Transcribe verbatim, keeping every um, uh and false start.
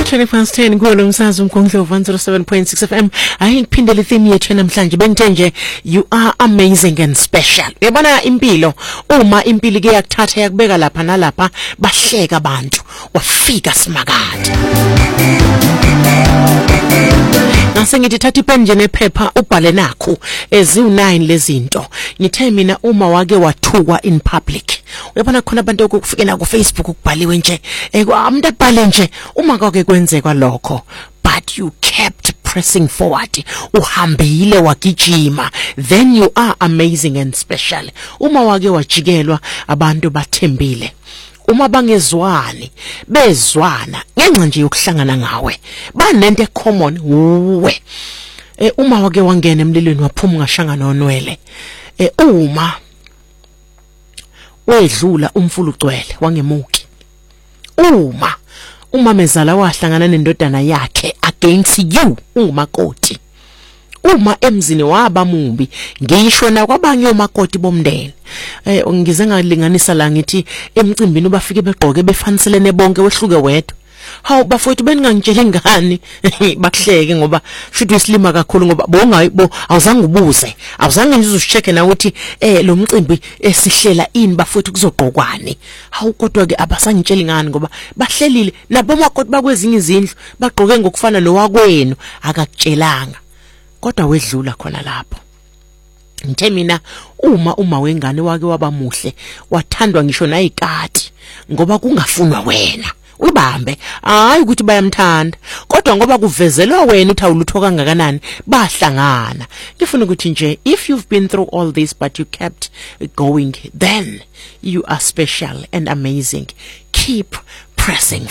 twenty past ten kulo umsakazo umkhonhlo one oh seven point six F M. Ayiphindele theme yethu namhlanje bengithe nje you are amazing and special. Uyabona impilo uma impilo ke yakuthatha yakubeka lapha nalapha bahleka abantu wafika simakade. Nase ngithi thatha ipen nje nephepha ubhale nakho eziwu nine lezinto. Ngithe mina uma wake wathukwa in public. Uyabona khona abantu okufikela ku Facebook ukubhaliwe nje umuntu abhale nje uma kwake kwenzeka lokho but you kept pressing forward uhambile wagijima then you are amazing and special. Uma wake wajikelwa abantu bathembile uma bangezwani bezwana ngenxa nje yokuhlangana ngawe banento ecommon uwe eh uma wake wangena emlilweni waphuma ngashanga nonwele eh uma wedlula umfulu ugcwele wangemuki uma uma mezala wahlangana nendodana yakhe against you ungumakoti uma emzini waba mumbi ngisho na kwabanye omakoti bomndeni eh ngize ngalinganisa la ngithi emcimbini ubafike begqoke befaniselene bonke wehluke wedwa hawu bafowethu beningangitshela ingane bakuhleke ngoba futhi isilima kakhulu ngoba bongayibo awuzange ubuze awuzange nje uzicheke na ukuthi eh lo mcimbi esihlela ini bafowethu kuzogqokwani hawu kodwa ke abasangitshela ingane ngoba bahlelile nabo makoti bakwezinye izindlu bagqoke ngokufana nowakwenu akakutshelanga kodwa wedlula khona lapho. Ngithe mina uma uma wengane wake waba muhle wathandwa ngisho nayikati ngoba kungafunwa wena ubambe hayi ukuthi bayamthanda kodwa ngoba kuvezelwa wena uthi awulutho kangakanani bahlangana. Ngifuna ukuthi nje if you've been through all this but you kept going then you are special and amazing. Keep pressing